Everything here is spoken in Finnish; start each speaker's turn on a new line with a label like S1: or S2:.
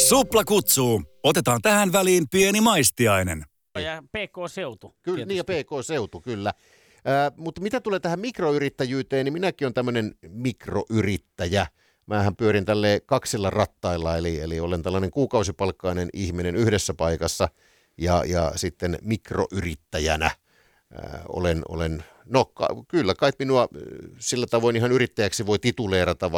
S1: Supla kutsuu. Otetaan tähän väliin pieni maistiainen.
S2: Ja PK-seutu.
S3: Kyllä, niin ja PK-seutu, kyllä. Mutta mitä tulee tähän mikroyrittäjyyteen, niin minäkin olen tämmöinen mikroyrittäjä. Mähän pyörin tälleen kaksilla rattailla, eli olen tällainen kuukausipalkkainen ihminen yhdessä paikassa ja sitten mikroyrittäjänä olen kyllä kai minua sillä tavoin ihan yrittäjäksi voi tituleerata,